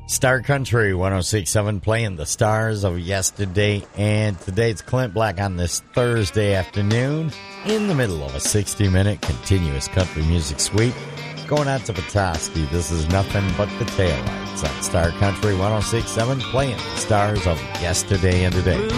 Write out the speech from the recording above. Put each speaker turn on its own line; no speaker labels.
Star Country 106.7 playing the stars of yesterday and today. It's Clint Black on this Thursday afternoon in the middle of a 60-minute continuous country music suite. Going out to Petoskey, this is Nothing But the Taillights on Star Country 106.7 playing the stars of yesterday and today.